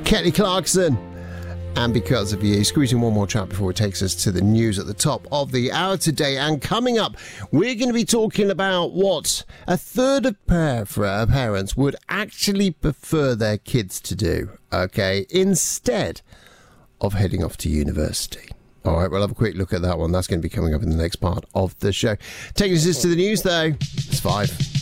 Kelly Clarkson. And Because of You. Squeezing one more track before it takes us to the news at the top of the hour today. And coming up, we're going to be talking about what a third of parents would actually prefer their kids to do, okay, instead of heading off to university. All right, we'll have a quick look at that one. That's going to be coming up in the next part of the show. Taking us to the news, though, it's 5.